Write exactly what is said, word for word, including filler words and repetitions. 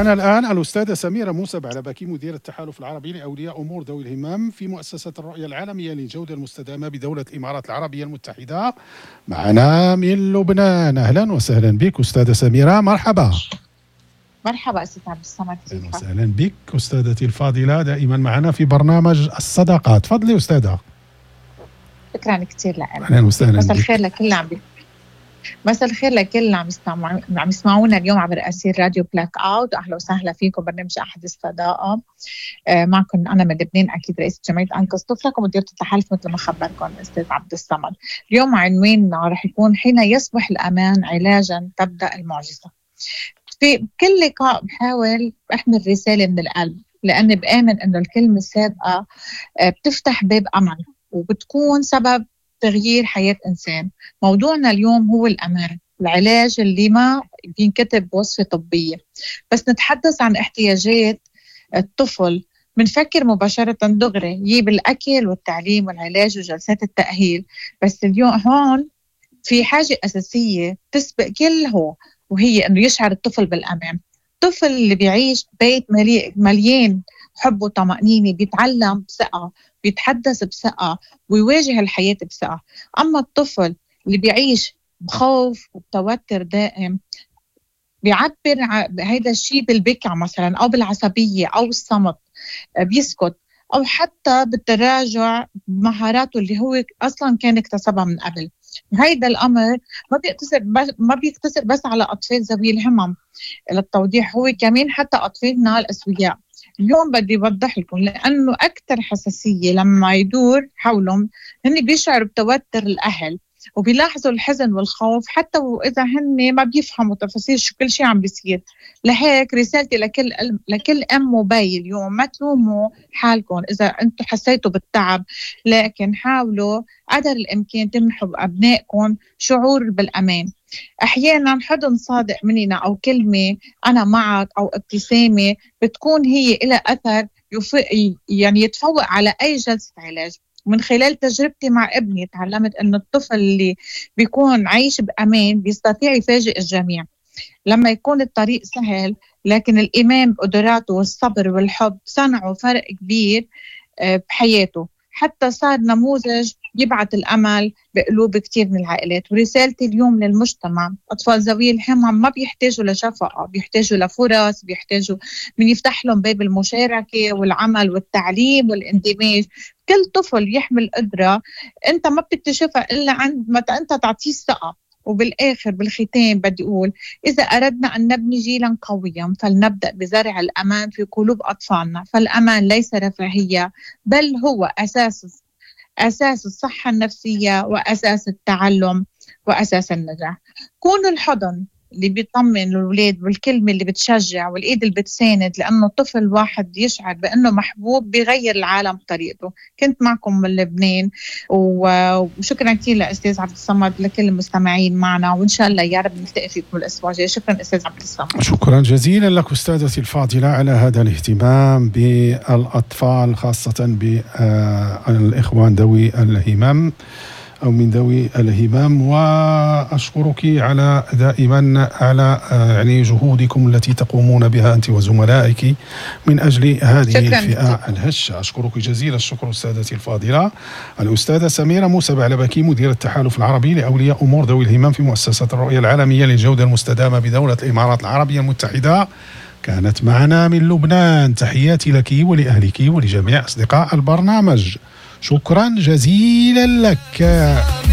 معنا الآن الأستاذة سميرة موسى بعلبكي، مدير التحالف العربي لأولياء أمور ذوي الهمم في مؤسسة الرؤية العالمية للجودة المستدامة بدولة الإمارات العربية المتحدة، معنا من لبنان. أهلا وسهلا بك أستاذة سميرة، مرحبا. مرحبا أستاذ عبد الصمد. أهلا وسهلا بك أستاذتي الفاضلة، دائما معنا في برنامج الصداقات. تفضلي أستاذة. شكرا كثير لك. أهلا وسهلا. مساء الخير لكل اللي عم بي مساء الخير لكل اللي عم يسمعوا عم يسمعونا اليوم عبر أسير راديو بلاك أوت. أهلا وسهلا فيكم برنامج أحد الصداقة. آه معكم أنا من لبنان، أكيد رئيس جمعية أنقذ طفلك ومديرة التحالف مثل ما خبركم أستاذ عبد الصمد. اليوم عنواننا رح يكون حين يصبح الأمان علاجا تبدأ المعجزة. في كل لقاء بحاول أحمل رسالة من القلب، لأني بآمن إنه الكلمة السابقة بتفتح باب أمل وبتكون سبب تغيير حياة إنسان. موضوعنا اليوم هو الأمان، العلاج اللي ما بينكتب بوصفة طبية، بس نتحدث عن احتياجات الطفل. منفكر مباشرة دغري يجيب الأكل والتعليم والعلاج وجلسات التأهيل، بس اليوم هون في حاجة أساسية تسبق كل هو، وهي أنه يشعر الطفل بالأمان. الطفل اللي بيعيش بيت مليان حب وطمأنينة بيتعلم بثقة، بيتحدث بثقة، ويواجه الحياة بثقة. أما الطفل اللي بيعيش بخوف وبتوتر دائم بيعبر هيدا الشيء بالبكاء مثلا، أو بالعصبية أو الصمت، بيسكت، أو حتى بالتراجع بمهاراته اللي هو أصلا كان اكتسبها من قبل. هيدا الأمر ما بيقتصر بس ما بيقتصر بس على أطفال ذوي الهمم. للتوضيح هو كمان حتى أطفالنا الأسوياء. اليوم بدي أوضح لكم، لأنه أكثر حساسية لما يدور حولهم هن بيشعروا بتوتر الأهل وبيلاحظوا الحزن والخوف، حتى وإذا هن ما بيفهموا تفاصيل شو كل شيء عم بيصير. لهيك رسالتي لكل لكل أم موبايل اليوم، ما تلوموا حالكم إذا أنتم حسيتوا بالتعب، لكن حاولوا قدر الإمكان تمنحوا بأبنائكم شعور بالأمان. أحيانا حضن صادق مننا أو كلمة أنا معك أو ابتسامة بتكون هي إلى أثر يعني يتفوق على أي جلسة علاج. من خلال تجربتي مع ابني تعلمت أن الطفل اللي بيكون عايش بأمان بيستطيع يفاجئ الجميع لما يكون الطريق سهل، لكن الإيمان بقدراته والصبر والحب صنعوا فرق كبير بحياته، حتى صار نموذج يبعث الأمل بقلوب كتير من العائلات. ورسالتي اليوم للمجتمع، أطفال ذوي الهمم ما بيحتاجوا لشفقة، بيحتاجوا لفرص، بيحتاجوا من يفتح لهم باب المشاركة والعمل والتعليم والاندماج. كل طفل يحمل قدرة أنت ما بتكتشفها إلا عند ما أنت تعطيه الثقة. وبالآخر بالختام بدي أقول، إذا أردنا أن نبني جيلا قويا فلنبدأ بزرع الأمان في قلوب أطفالنا. فالأمان ليس رفاهية، بل هو أساس أساس الصحة النفسية وأساس التعلم وأساس النجاح. كونوا الحضن اللي بيطمن الأولاد والكلمة اللي بتشجع والإيد اللي بتساند، لأنه طفل واحد يشعر بأنه محبوب بيغير العالم بطريقته. كنت معكم من لبنان، وشكرا كثير لأستاذ عبد الصمد لكل المستمعين معنا، وإن شاء الله يا رب نلتقي فيكم الأسبوع الجاي. شكرا أستاذ عبد الصمد. شكرا جزيلا لك أستاذتي الفاضلة على هذا الاهتمام بالأطفال، خاصة بالإخوان ذوي الهمم أو من ذوي الهمم. وأشكرك على دائما على يعني جهودكم التي تقومون بها أنت وزملائك من أجل هذه الفئة الهشة. أشكرك جزيل الشكر أستاذتي الفاضلة الأستاذة سميرة موسى بعلبكي، مدير التحالف العربي لأولياء أمور ذوي الهمم في مؤسسة الرؤية العالمية للجودة المستدامة بدولة الإمارات العربية المتحدة، كانت معنا من لبنان. تحياتي لك ولأهلك ولجميع أصدقاء البرنامج. شكرا جزيلا لك.